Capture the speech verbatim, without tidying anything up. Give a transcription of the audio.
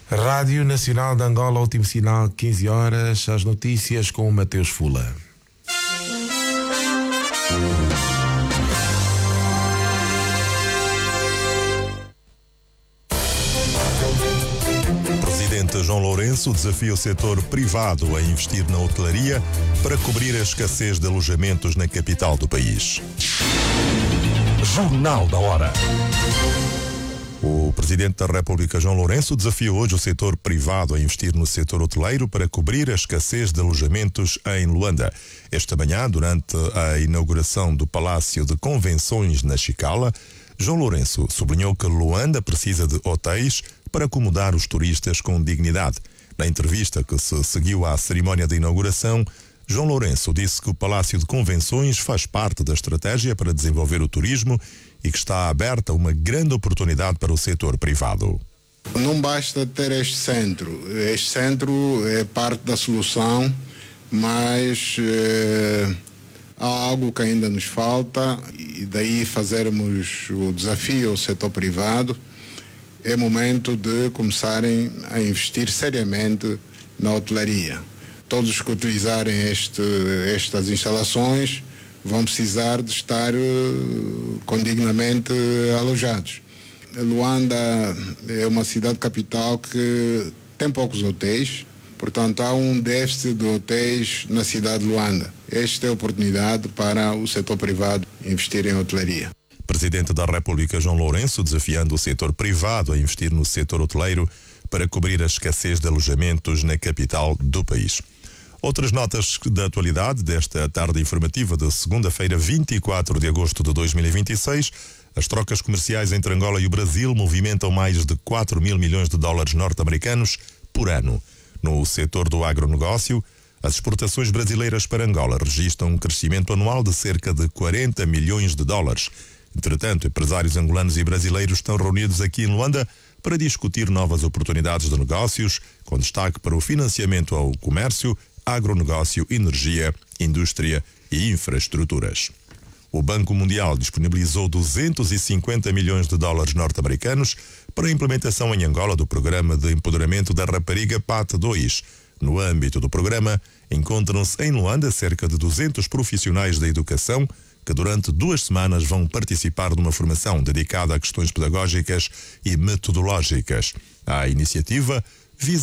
Rádio Nacional de Angola, último sinal, quinze horas, as notícias com o Mateus Fula. Presidente João Lourenço desafia o setor privado a investir na hotelaria para cobrir a escassez de alojamentos na capital do país. Jornal da Hora. O Presidente da República, João Lourenço, desafia hoje o setor privado a investir no setor hoteleiro para cobrir a escassez de alojamentos em Luanda. Esta manhã, durante a inauguração do Palácio de Convenções na Chicala, João Lourenço sublinhou que Luanda precisa de hotéis para acomodar os turistas com dignidade. Na entrevista que se seguiu à cerimónia de inauguração, João Lourenço disse que o Palácio de Convenções faz parte da estratégia para desenvolver o turismo e que está aberta uma grande oportunidade para o setor privado. Não basta ter este centro. Este centro é parte da solução, mas eh, há algo que ainda nos falta e daí fazermos o desafio ao setor privado. É momento de começarem a investir seriamente na hotelaria. Todos que utilizarem este, estas instalações vão precisar de estar uh, condignamente alojados. Luanda é uma cidade capital que tem poucos hotéis, portanto há um déficit de hotéis na cidade de Luanda. Esta é a oportunidade para o setor privado investir em hotelaria. Presidente da República João Lourenço desafiando o setor privado a investir no setor hoteleiro para cobrir a escassez de alojamentos na capital do país. Outras notas da atualidade desta tarde informativa de segunda-feira, vinte e quatro de agosto de dois mil e vinte e seis. As trocas comerciais entre Angola e o Brasil movimentam mais de quatro mil milhões de dólares norte-americanos por ano. No setor do agronegócio, as exportações brasileiras para Angola registram um crescimento anual de cerca de quarenta milhões de dólares. Entretanto, empresários angolanos e brasileiros estão reunidos aqui em Luanda para discutir novas oportunidades de negócios, com destaque para o financiamento ao comércio, agronegócio, energia, indústria e infraestruturas. O Banco Mundial disponibilizou duzentos e cinquenta milhões de dólares norte-americanos para a implementação em Angola do Programa de Empoderamento da Rapariga P A T dois. No âmbito do programa, encontram-se em Luanda cerca de duzentos profissionais da educação que durante duas semanas vão participar de uma formação dedicada a questões pedagógicas e metodológicas. À iniciativa